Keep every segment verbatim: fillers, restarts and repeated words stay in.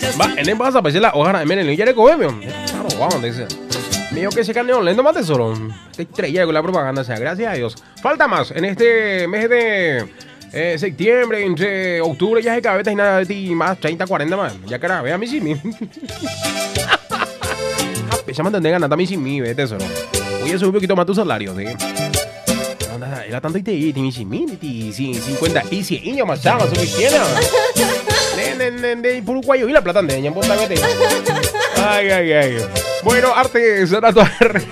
Va, en el pasa, pues la hoja de Menel, ya le coge, claro, vamos, dice. Mío que se carne lento más tesoro. Te estrella con la propaganda, o sea, gracias a Dios. Falta más en este mes de eh, septiembre, entre octubre ya se cabeta y nada de ti, más treinta, cuarenta más. Ya cara, ve a mí sin mí. Ya me entendé ganar también sin mí, ve tesoro. Voy a subir un poquito más tu salario, ¿sí? Era tanto y te y te sin mí, cincuenta y cien años más chama, suficiente. De puro guayo y la plata de puta vete. Ay, ay, ay. Bueno, artesanato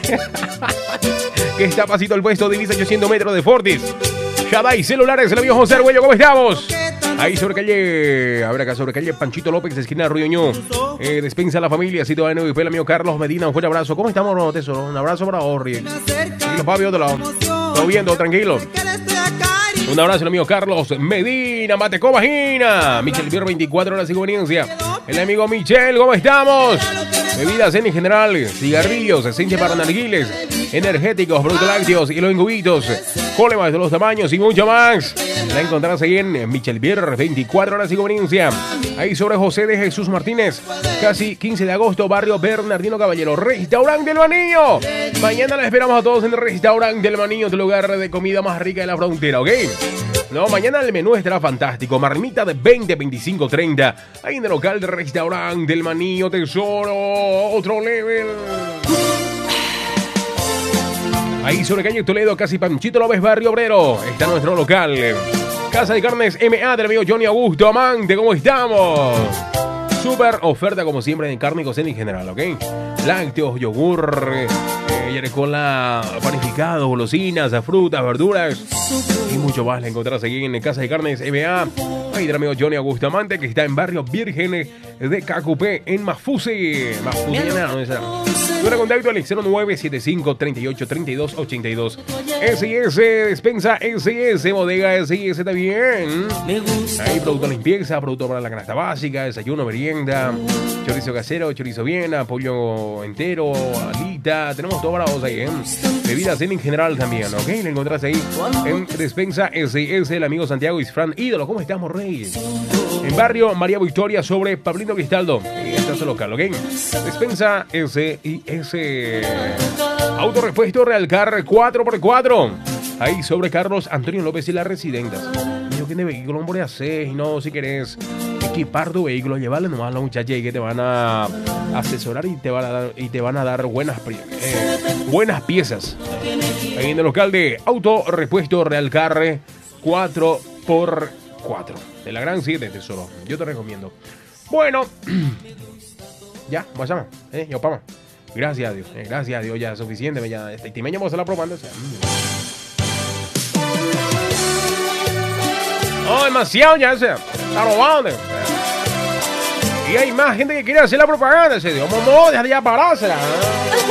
que está pasito el puesto de ochocientos metros de Fortis. Shadai Celulares, el amigo José Arguello, ¿cómo estamos? Ahí sobre calle, a ver acá sobre calle Panchito López, esquina Ruiño. Eh, despensa a la familia, sitio de nuevo y el amigo Carlos Medina, un fuerte abrazo. ¿Cómo estamos, tesoro? Un abrazo para Orri. Y los papi, otro lado. Todo bien, todo tranquilo. Un abrazo al amigo Carlos Medina, Mateco Vagina. Michel Vier, veinticuatro horas de conveniencia. El amigo Michel, ¿cómo estamos? Bebidas en general, cigarrillos, esencia para narguiles, energéticos, productos lácteos y los ingubitos, colemas de todos los tamaños y mucho más. La encontrarás ahí en Michel Vier, veinticuatro horas de conveniencia. Ahí sobre José de Jesús Martínez, casi quince de agosto, barrio Bernardino Caballero, Restaurante del Manillo. Mañana la esperamos a todos en el Restaurante del Manillo, tu lugar de comida más rica de la frontera, ¿ok? No, mañana el menú estará fantástico. Marmita de veinte, veinticinco, treinta. Ahí en el local del Restaurante del Manillo, tesoro. Otro level. Ahí sobre calle Toledo, casi Panchito López, barrio Obrero. Está nuestro local. Casa de Carnes M A del amigo Johnny Augusto Amante. ¿Cómo estamos? Super oferta como siempre de carne y cocina en general, ¿ok? Lácteos, yogur, eh, yerecola, panificados, golosinas, frutas, verduras y mucho más. La encontrarás aquí en Casa de Carnes M A. Ahí del amigo Johnny Augusto Amante, que está en barrio Virgen de Cacupé, en Mafusi. Mafusi, no es Nuestro contacto al cero nueve siete cinco, treinta y ocho, treinta y dos, ochenta y dos. S I S, despensa S I S, bodega S I S también. Hay producto de limpieza, producto para la canasta básica, desayuno, merienda, chorizo casero, chorizo viena, pollo entero, alita. Tenemos todo para vos ahí, ¿eh? Bebidas en general también, ¿ok? La encontrás ahí en despensa S I S, el amigo Santiago Isfran Ídolo. ¿Cómo estamos, Rey? En barrio María Victoria sobre Pablito Cristaldo. Ahí está su local, ¿ok? Despensa S I S. Autorepuesto Realcar cuatro por cuatro. Ahí sobre Carlos Antonio López y las Residentas. Yo que de vehículo, hombre, haces. Y no, si querés equipar tu vehículo, llevarle nomás a la muchacha y que te van a asesorar y te van a dar, y te van a dar buenas, eh, buenas piezas. Ahí en el local de Autorepuesto Realcar cuatro por cuatro. De la gran siete, tesoro. Yo te recomiendo. Bueno. Ya, pasamos. Eh, yo pama. Gracias a Dios. Eh, gracias a Dios, ya es suficiente. Ya, este timeño vamos a la propaganda. O sea, oh, demasiado ya, o sea, está robando. Y hay más gente que quiere hacer la propaganda. Se dio, no, deja de ya parársela.